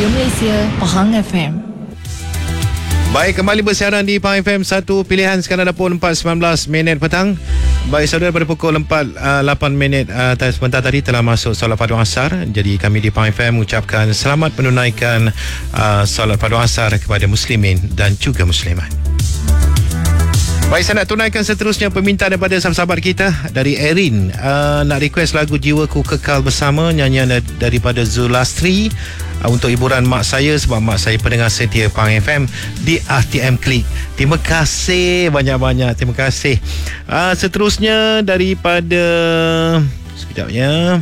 Radio Malaysia, Pahang FM. Baik, kembali bersiaran di Pahang FM 1 pilihan. Sekarang dah pukul 4.19 petang. Baik, saudara, pada pukul 8 minit sebentar tadi telah masuk solat Fardu Asar. Jadi kami di Pahang FM mengucapkan selamat menunaikan solat Fardu Asar kepada muslimin dan juga muslimat. Baik, saya nak tunaikan seterusnya permintaan daripada sahabat-sahabat kita. Dari Erin, nak request lagu Jiwaku Kekal Bersama, nyanyian daripada Zulastri, untuk hiburan mak saya, sebab mak saya pendengar setia Pahang FM di RTM Klik. Terima kasih banyak-banyak. Terima kasih. Seterusnya daripada, sekejap ya,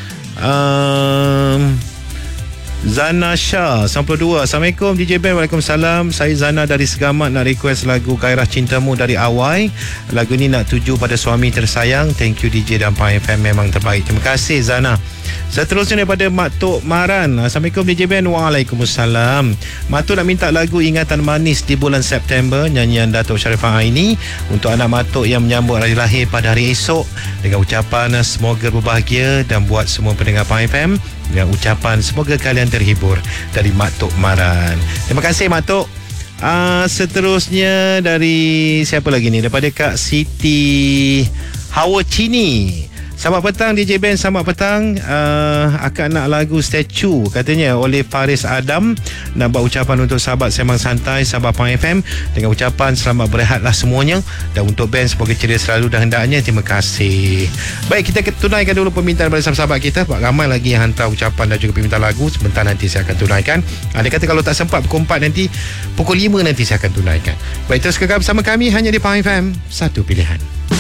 Zana Shah 92. Assalamualaikum DJ Ben. Waalaikumsalam. Saya Zana dari Segamat, nak request lagu Gairah Cintamu dari Awai. Lagu ni nak tuju pada suami tersayang. Thank you DJ dan Pahang FM, memang terbaik. Terima kasih Zana. Seterusnya daripada Mak Tok Maran. Assalamualaikum DJ Ben. Waalaikumsalam. Mak Tok nak minta lagu Ingatan Manis di bulan September, nyanyian Datuk Sharifah Aini, untuk anak Mak Tok yang menyambut hari lahir pada hari esok, dengan ucapan semoga berbahagia, dan buat semua pendengar Pahang FM dengan ucapan semoga kalian terhibur, dari Mak Tok Maran. Terima kasih Mak Tok. Seterusnya dari siapa lagi ni? Daripada Kak Siti Hawa Cini. Selamat petang DJ Ben, selamat petang. Akak nak lagu Statue katanya oleh Faris Adam. Nak buat ucapan untuk sahabat Sembang Santai, sahabat Pahang FM, dengan ucapan selamat berehatlah semuanya, dan untuk Ben semoga ceria selalu dan hendaknya. Terima kasih. Baik, kita tunaikan dulu permintaan daripada sahabat-sahabat kita. Ramai lagi yang hantar ucapan dan juga permintaan lagu. Sebentar nanti saya akan tunaikan. Dia kata kalau tak sempat pukul 4 nanti, pukul 5 nanti saya akan tunaikan. Baik, terus kekal bersama kami hanya di Pahang FM, satu pilihan.